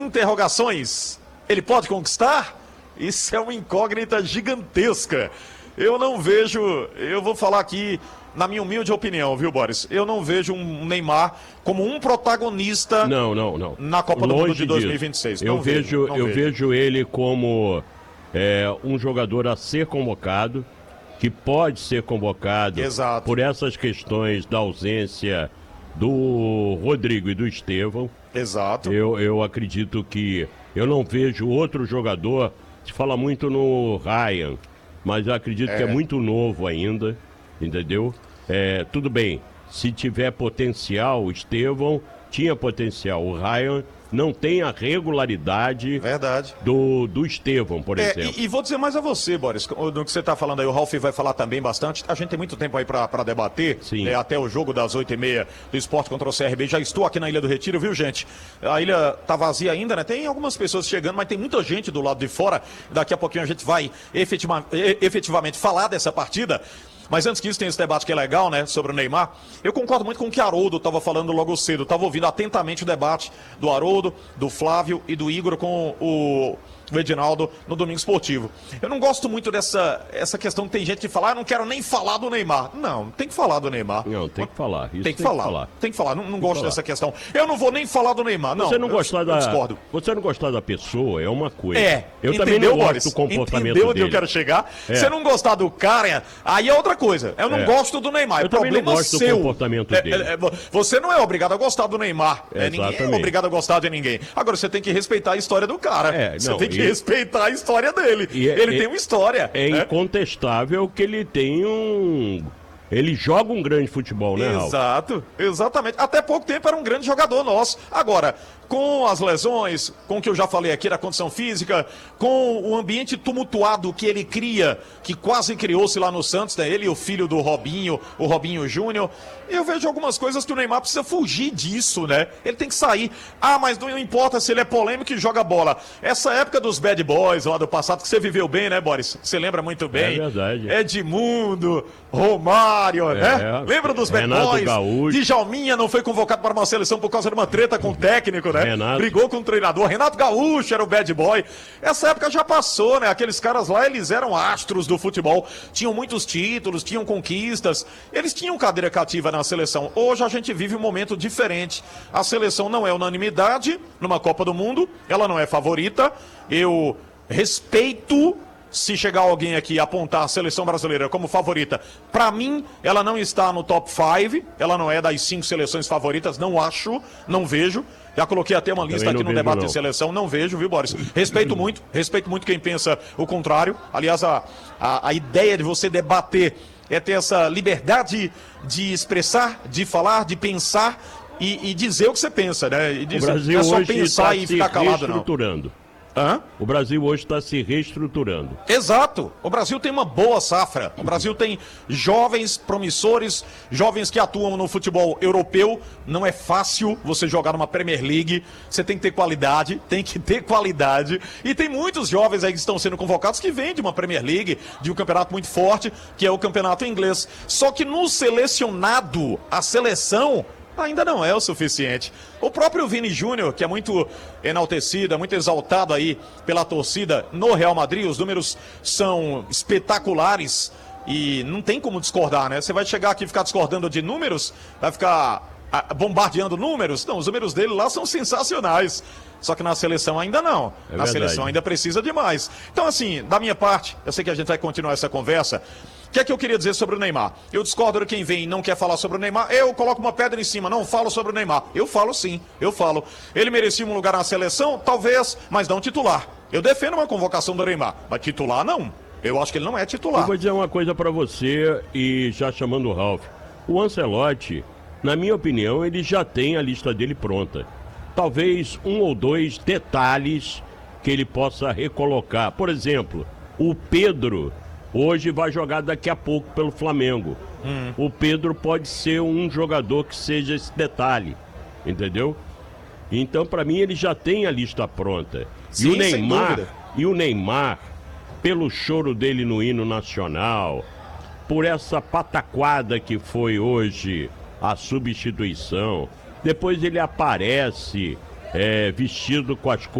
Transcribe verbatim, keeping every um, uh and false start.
Interrogações, ele pode conquistar? Isso é uma incógnita gigantesca. Eu não vejo, eu vou falar aqui na minha humilde opinião, viu, Boris? Eu não vejo um Neymar como um protagonista não, não, não. na Copa Longe do Mundo de dois mil e disso. vinte e seis. Eu, Não vejo, não eu vejo. vejo ele como é, um jogador a ser convocado, que pode ser convocado Exato. por essas questões da ausência do Rodrigo e do Estevão. Exato. Eu, eu acredito que eu não vejo outro jogador. Se fala muito no Ryan, mas eu acredito é. que é muito novo ainda, entendeu? É, tudo bem, se tiver potencial, o Estevão tinha potencial. O Ryan não tem a regularidade Verdade. do, do Estevão, por é, exemplo. E, e vou dizer mais a você, Boris, do que você está falando aí, o Ralf vai falar também bastante. A gente tem muito tempo aí para debater, Sim. É, até o jogo das oito e meia do Sport contra o C R B. Já estou aqui na Ilha do Retiro, viu, gente? A ilha tá vazia ainda, né? Tem algumas pessoas chegando, mas tem muita gente do lado de fora. Daqui a pouquinho a gente vai efetiva, efetivamente falar dessa partida. Mas antes disso, tem esse debate que é legal, né, sobre o Neymar. Eu concordo muito com o que Haroldo estava falando logo cedo. Estava ouvindo atentamente o debate do Haroldo, do Flávio e do Igor com o, o Edinaldo no Domingo Esportivo. Eu não gosto muito dessa essa questão que tem gente que fala, ah, não quero nem falar do Neymar. Não, tem que falar do Neymar. Não, tem que falar. Isso tem que tem falar. Que falar. Tem que falar. Não, não tem gosto falar. dessa questão. Eu não vou nem falar do Neymar. Não, você não eu, gostar eu da, discordo. Você não gostar da pessoa é uma coisa. É, eu entendeu, também não gosto Boris? do comportamento entendeu onde dele. eu quero chegar? É. Você não gostar do cara, aí é outra coisa. Eu não É. gosto do Neymar. Eu é também não problema gosto seu. do comportamento É, dele. é, é, você não é obrigado a gostar do Neymar. É, ninguém é Exatamente. obrigado a gostar de ninguém. Agora você tem que respeitar a história do cara. É, você não, tem que e- respeitar a história dele. E é- ele é- tem uma história. É né? incontestável que ele tem um... Ele joga um grande futebol, né, Raul? Exato, exatamente. Até pouco tempo era um grande jogador nosso. Agora, com as lesões, com o que eu já falei aqui da condição física, com o ambiente tumultuado que ele cria, que quase criou-se lá no Santos, né? Ele e o filho do Robinho, o Robinho Júnior. Eu vejo algumas coisas que o Neymar precisa fugir disso, né? Ele tem que sair. Ah, mas não importa se ele é polêmico e joga bola. Essa época dos bad boys lá do passado, que você viveu bem, né, Boris? Você lembra muito bem. É verdade. Edmundo, Romário, É, né? Lembra dos bad Renato boys? Gaúcho. Djalminha não foi convocado para uma seleção por causa de uma treta com o técnico, né? Renato. Brigou com o treinador. Renato Gaúcho era o bad boy. Essa época já passou, né? Aqueles caras lá, eles eram astros do futebol. Tinham muitos títulos, tinham conquistas. Eles tinham cadeira cativa na seleção. Hoje a gente vive um momento diferente. A seleção não é unanimidade numa Copa do Mundo. Ela não é favorita. Eu respeito... Se chegar alguém aqui e apontar a seleção brasileira como favorita, pra mim, ela não está no top cinco, ela não é das cinco seleções favoritas, não acho, não vejo. Já coloquei até uma lista Também aqui não no vejo, debate não. de seleção, não vejo, viu, Boris? Respeito muito, respeito muito quem pensa o contrário. Aliás, a, a, a ideia de você debater é ter essa liberdade de expressar, de falar, de pensar e, e dizer o que você pensa, né? E dizer, O Brasil não é só hoje pensar está e se ficar calado, não. reestruturando. Hã? O Brasil hoje está se reestruturando. Exato. O Brasil tem uma boa safra. O Brasil tem jovens promissores, jovens que atuam no futebol europeu. Não é fácil você jogar numa Premier League. Você tem que ter qualidade, tem que ter qualidade. E tem muitos jovens aí que estão sendo convocados que vêm de uma Premier League, de um campeonato muito forte, que é o campeonato inglês. Só que no selecionado, a seleção ainda não é o suficiente. O próprio Vini Júnior, que é muito enaltecido, é muito exaltado aí pela torcida no Real Madrid, os números são espetaculares e não tem como discordar, né? Você vai chegar aqui e ficar discordando de números, vai ficar ah, bombardeando números? Não, os números dele lá são sensacionais. Só que na seleção ainda não. É na verdade. seleção ainda precisa de mais. Então, assim, da minha parte, eu sei que a gente vai continuar essa conversa. O que é que eu queria dizer sobre o Neymar? Eu discordo de quem vem e não quer falar sobre o Neymar. Eu coloco uma pedra em cima, não falo sobre o Neymar. Eu falo sim, eu falo. Ele merecia um lugar na seleção? Talvez, mas não titular. Eu defendo uma convocação do Neymar, mas titular não. Eu acho que ele não é Eu titular. vou dizer uma coisa pra você e já chamando o Ralf. O Ancelotti, na minha opinião, ele já tem a lista dele pronta. Talvez um ou dois detalhes que ele possa recolocar. Por exemplo, o Pedro hoje vai jogar daqui a pouco pelo Flamengo. Hum. O Pedro pode ser um jogador que seja esse detalhe, entendeu? Então, pra mim, ele já tem a lista pronta. Sim, e o sem Neymar, dúvida. e o Neymar, pelo choro dele no hino nacional, por essa pataquada que foi hoje a substituição, depois ele aparece é, vestido com as cores